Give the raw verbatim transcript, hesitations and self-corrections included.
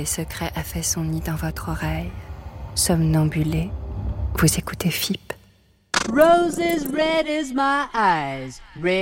des secrets a fait son nid dans votre oreille. Somnambulé, vous écoutez F I P. Roses red as my eyes, red